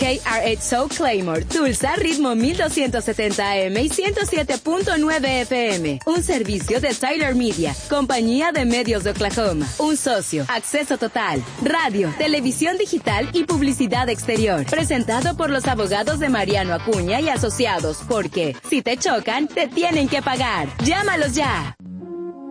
KRH Soul Claymore, Tulsa, ritmo 1270 AM y 107.9 FM. Un servicio de Tyler Media, compañía de medios de Oklahoma. Un socio, acceso total, radio, televisión digital y publicidad exterior. Presentado por los abogados de Mariano Acuña y Asociados, porque si te chocan, te tienen que pagar. Llámalos ya.